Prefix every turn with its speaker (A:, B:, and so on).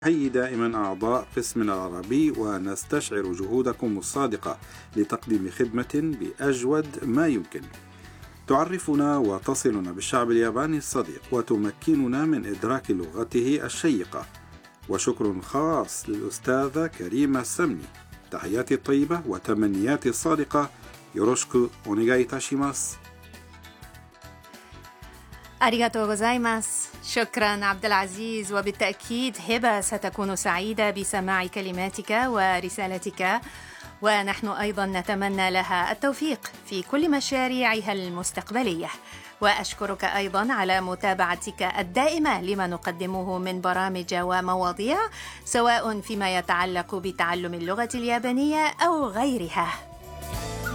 A: نحيي دائما أعضاء قسمنا العربي ونستشعر جهودكم الصادقة لتقديم خدمة بأجود ما يمكن. تعرفنا وتصلنا بالشعب الياباني الصديق وتمكننا من إدراك لغته الشيقة. وشكر خاص للأستاذة كريمة السمني. تحياتي الطيبة وتمنياتي الصادقة. يوروشكو أونيغاي تاشيماس.
B: أريغاتو غوزايماس. شكرا عبد العزيز، وبالتأكيد هبة ستكون سعيدة بسماع كلماتك ورسالتك، ونحن أيضا نتمنى لها التوفيق في كل مشاريعها المستقبلية. وأشكرك أيضا على متابعتك الدائمة لما نقدمه من برامج ومواضيع، سواء فيما يتعلق بتعلم اللغة اليابانية أو غيرها.